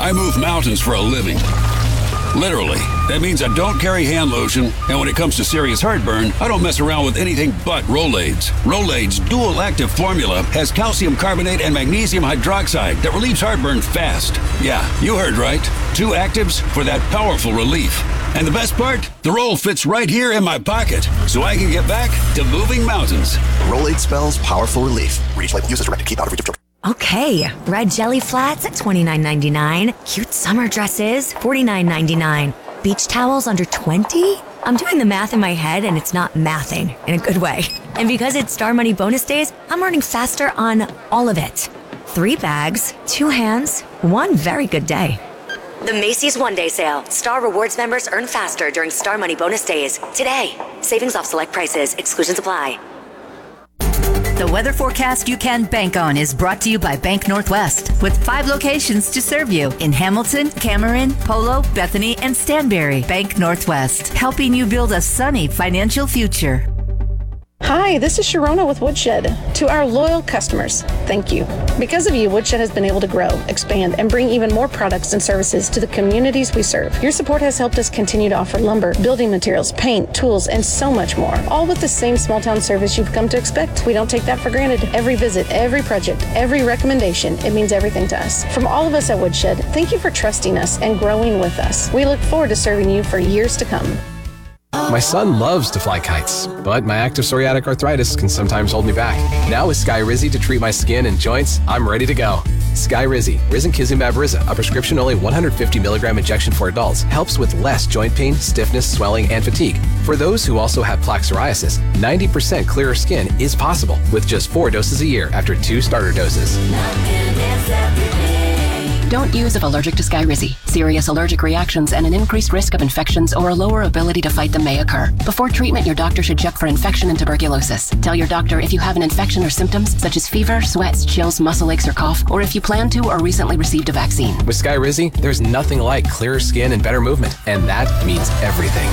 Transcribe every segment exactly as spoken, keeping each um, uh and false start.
I move mountains for a living. Literally. That means I don't carry hand lotion, and when it comes to serious heartburn, I don't mess around with anything but Rolaids. Rolaids' dual-active formula has calcium carbonate and magnesium hydroxide that relieves heartburn fast. Yeah, you heard right. Two actives for that powerful relief. And the best part? The roll fits right here in my pocket, so I can get back to moving mountains. Rolaid spells powerful relief. Reach label uses directed. Keep out of reach of children. Okay, red jelly flats at twenty-nine ninety-nine. Cute summer dresses, forty-nine ninety-nine. Beach towels under twenty? I'm doing the math in my head and it's not mathing in a good way. And because it's Star Money bonus days, I'm earning faster on all of it. Three bags, two hands, one very good day. The Macy's One Day Sale. Star Rewards members earn faster during Star Money bonus days. Today. Savings off select prices. Exclusions apply. The weather forecast you can bank on is brought to you by Bank Northwest, with five locations to serve you in Hamilton, Cameron, Polo, Bethany, and Stanberry. Bank Northwest, helping you build a sunny financial future. Hi, this is Sharona with Woodshed. To our loyal customers, thank you. Because of you, Woodshed has been able to grow, expand, and bring even more products and services to the communities we serve. Your support has helped us continue to offer lumber, building materials, paint, tools, and so much more, all with the same small-town service you've come to expect. We don't take that for granted. Every visit, every project, every recommendation, it means everything to us. From all of us at Woodshed, thank you for trusting us and growing with us. We look forward to serving you for years to come. My son loves to fly kites, but my active psoriatic arthritis can sometimes hold me back. Now with Skyrizi to treat my skin and joints, I'm ready to go. Skyrizi, Risankizumab Riza, a prescription only one hundred fifty milligram injection for adults, helps with less joint pain, stiffness, swelling, and fatigue. For those who also have plaque psoriasis, ninety percent clearer skin is possible with just four doses a year after two starter doses. Don't use if allergic to Skyrizi. Serious allergic reactions and an increased risk of infections or a lower ability to fight them may occur. Before treatment, your doctor should check for infection and tuberculosis. Tell your doctor if you have an infection or symptoms such as fever, sweats, chills, muscle aches, or cough, or if you plan to or recently received a vaccine. With Skyrizi, there's nothing like clearer skin and better movement, and that means everything.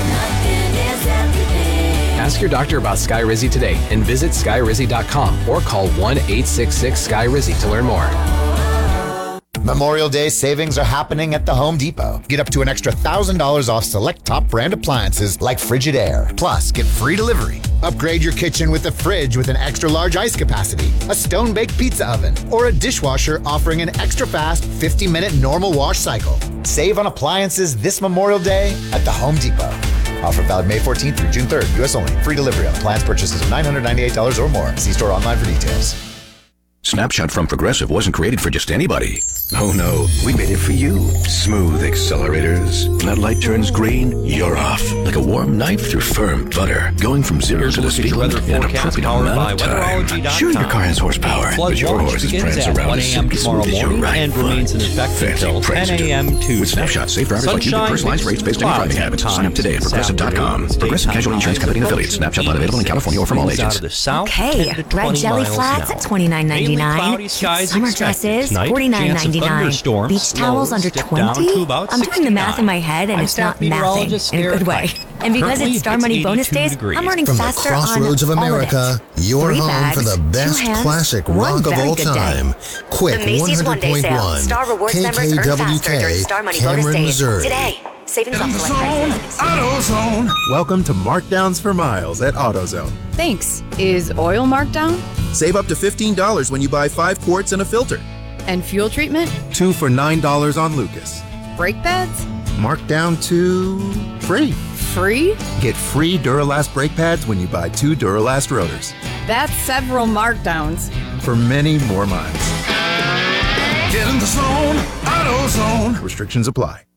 Ask your doctor about Skyrizi today and visit Skyrizi dot com or call one eight six six Sky Rizi to learn more. Memorial Day savings are happening at the Home Depot. Get up to an extra one thousand dollars off select top brand appliances like Frigidaire. Plus, get free delivery. Upgrade your kitchen with a fridge with an extra large ice capacity, a stone-baked pizza oven, or a dishwasher offering an extra fast fifty minute normal wash cycle. Save on appliances this Memorial Day at the Home Depot. Offer valid May fourteenth through June third. U S only. Free delivery on appliance purchases of nine hundred ninety-eight dollars or more. See store online for details. Snapshot from Progressive wasn't created for just anybody. Oh no, we made it for you. Smooth accelerators. When that light turns green, you're off. Like a warm knife through firm butter. Going from zero to the speed limit in an appropriate amount of time. Sure, your car has horsepower, but your horse is pranced around as simply smooth as your right and remains in effect until ten a.m. Tuesday. With Snapshot, safe drivers like you get personalized rates based on your driving habits. Sign up today at Progressive dot com. Progressive Casualty Insurance Company and affiliates. Snapshot not available in California or from all agents. Okay, red jelly flats at twenty-nine ninety-nine. Summer dresses, forty-nine ninety-nine. Beach towels under twenty? I'm doing the math in my head and it's not mathing in a good way. And because it's Star Money bonus days, I'm earning From faster on Crossroads of America, your home bags, for the best hands, classic rock of all time. Quick, the Macy's One Day Sale. Star Rewards members earn faster during Star Money bonus Cameron, days. Missouri. Today, savings off select prices. AutoZone. Welcome to Markdowns for Miles at AutoZone. Thanks. Is oil marked down? Save up to fifteen dollars when you buy five quarts and a filter. And fuel treatment? Two for nine dollars on Lucas. Brake pads? Marked down to free. Free? Get free Duralast brake pads when you buy two Duralast rotors. That's several markdowns. For many more miles. Get in the zone, AutoZone. Restrictions apply.